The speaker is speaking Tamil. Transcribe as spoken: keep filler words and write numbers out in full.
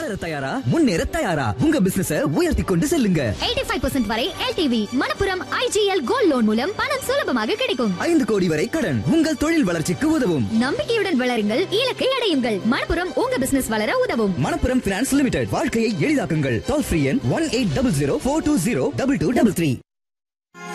வளர தயாரா முன்னேற தயாரா உங்க பிசினஸ உயர்த்தி கொண்டு செல்லுங்க. எண்பத்தி ஐந்து சதவீதம் வரை L T V Manappuram I G L gold loan மூலம் பணம் சுலபமாக கிடைக்கும். ஐந்து கோடி வரை கடன் உங்கள் தொழில் வளர்ச்சிக்கு உதவும். நம்பிக்கையுடன் வளருங்கள், இலக்கை அடையுங்கள். மணப்புரம் உங்க பிசினஸ் வளர உதவும். மணப்புரம் பினான்ஸ் லிமிடெட், வாழ்க்கையை எளிதாக்குங்கள். டோல் ஃப்ரீ எண் one eight double zero four two zero double two double three.